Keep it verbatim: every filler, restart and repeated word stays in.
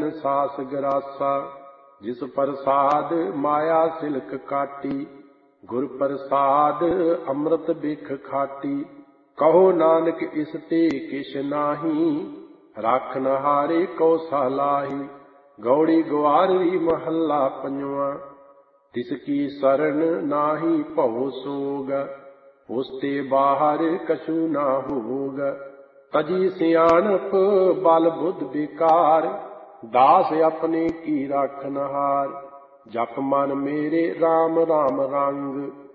सास गरासा। जिस प्रसाद माया सिलक काटी, गुर प्रसाद अमृत बिख खाटी। कहो नानक इस ते किश नाही, राखन हारे को सालाही। गौड़ी ग्वारवी महला पंजवा। तिसकी शरण नाही भव सोग, उसते बाहर कछु ना होग। तजी सियाणप बल बुद्ध विकार, दास अपने की राखन हार। जप मन मेरे राम राम रंग,